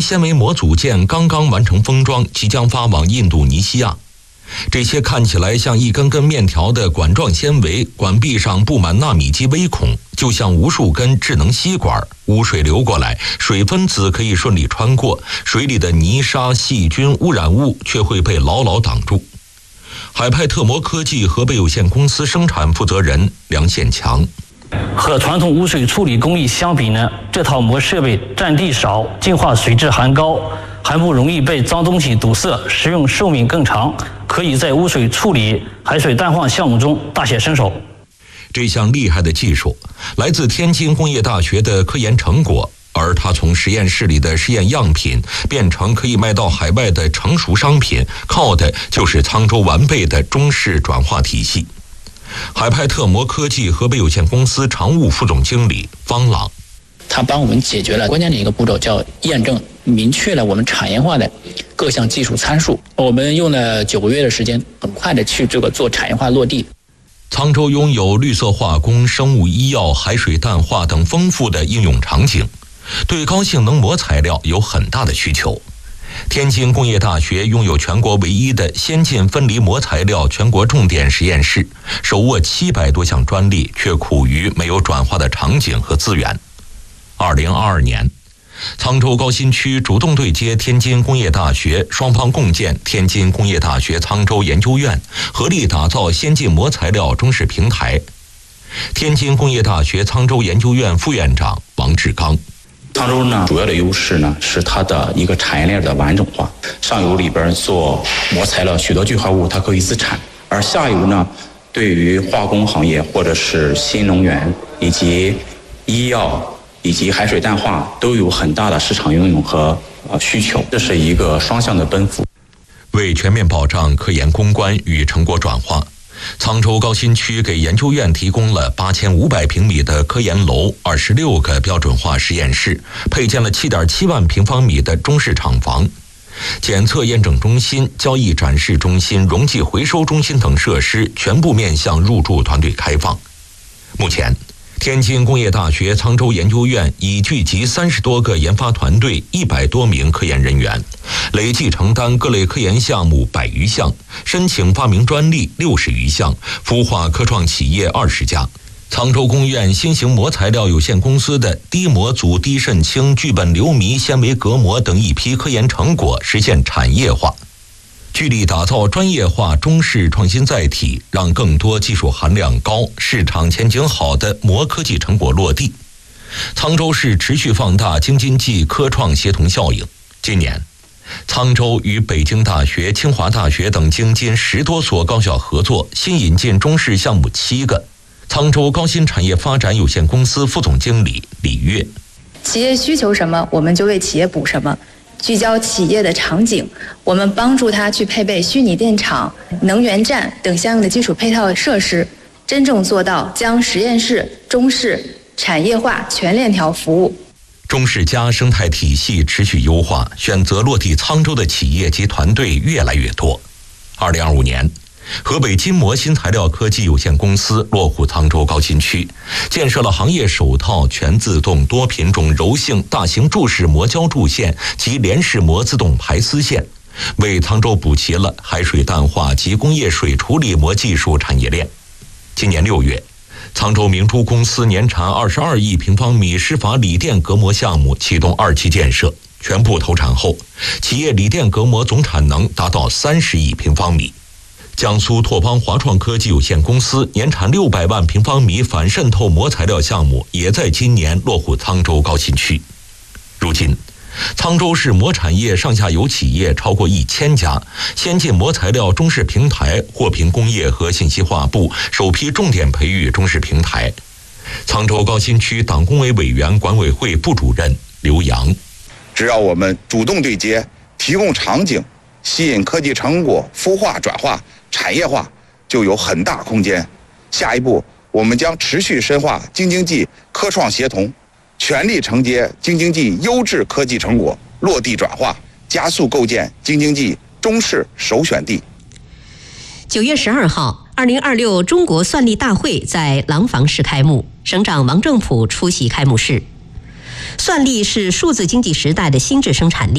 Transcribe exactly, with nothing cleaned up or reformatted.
纤维膜组件刚刚完成封装，即将发往印度尼西亚。这些看起来像一根根面条的管状纤维，管壁上布满纳米级微孔，就像无数根智能吸管。污水流过来，水分子可以顺利穿过，水里的泥沙、细菌、污染物却会被牢牢挡住。海派特膜科技河北有限公司生产负责人梁宪强： 和传统污水处理工艺相比呢，这套膜设备占地少，净化水质含高，还不容易被脏东西堵塞，使用寿命更长，可以在污水处理、海水淡化项目中大显身手。 这项厉害的技术来自天津工业大学的科研成果，而它从实验室里的实验样品变成可以卖到海外的成熟商品，靠的就是沧州完备的中式转化体系。海派特膜科技河北有限公司常务副总经理方朗： 它帮我们解决了关键的一个步骤，叫验证，明确了我们产业化的各项技术参数。我们用了九个月的时间，很快的去这个做产业化落地。 沧州拥有绿色化工、生物医药、海水淡化等丰富的应用场景，对高性能膜材料有很大的需求。天津工业大学拥有全国唯一的先进分离膜材料全国重点实验室，手握七百多项专利，却苦于没有转化的场景和资源。二零二二年，沧州高新区主动对接天津工业大学，双方共建天津工业大学沧州研究院，合力打造先进膜材料中式平台。天津工业大学沧州研究院副院长王志刚： 沧州呢，主要的优势呢是它的一个产业链的完整化。上游里边做膜材料许多聚合物，它可以自产；而下游呢，对于化工行业或者是新能源以及医药以及海水淡化都有很大的市场应用和呃需求，这是一个双向的奔赴。 为全面保障科研攻关与成果转化，沧州高新区给研究院提供了八千五百平米的科研楼、二十六个标准化实验室，配建了七点七万平方米的中式厂房、检测验证中心、交易展示中心、溶剂回收中心等设施，全部面向入驻团队开放。目前，天津工业大学沧州研究院已聚集三十多个研发团队，一百多名科研人员，累计承担各类科研项目百余项，申请发明专利六十余项，孵化科创企业二十家。沧州工院新型膜材料有限公司的低模组低渗氢聚苯硫醚纤维隔膜等一批科研成果实现产业化，聚力打造专业化中式创新载体，让更多技术含量高、市场前景好的膜科技成果落地。沧州市持续放大京津冀科创协同效应。今年，沧州与北京大学、清华大学等京津十多所高校合作，新引进中式项目七个。沧州高新产业发展有限公司副总经理李跃： 企业需求什么，我们就为企业补什么。聚焦企业的场景，我们帮助它去配备虚拟电厂、能源站等相应的基础配套设施，真正做到将实验室、中式产业化全链条服务。 中式家生态体系持续优化，选择落地沧州的企业及团队越来越多。二零二五年，河北金膜新材料科技有限公司落户沧州高新区，建设了行业首套全自动多品种柔性大型注式膜胶注线及联式膜自动排丝线，为沧州补齐了海水淡化及工业水处理膜技术产业链。今年六月，沧州明珠公司年产二十二亿平方米湿法锂电隔膜项目启动二期建设，全部投产后，企业锂电隔膜总产能达到三十亿平方米。江苏拓邦华创科技有限公司年产六百万平方米反渗透膜材料项目也在今年落户沧州高新区。如今，沧州市膜产业上下游企业超过一千家，先进膜材料中式平台获评工业和信息化部首批重点培育中式平台。沧州高新区党工委委员、管委会副主任刘洋： 只要我们主动对接，提供场景，吸引科技成果孵化转化产业化，就有很大空间。下一步，我们将持续深化京津冀科创协同，全力承接京津冀优质科技成果落地转化，加速构建京津冀中式首选地。 九月十二号，二零二六中国算力大会在廊坊市开幕，省长王正普出席开幕式。算力是数字经济时代的心智生产力。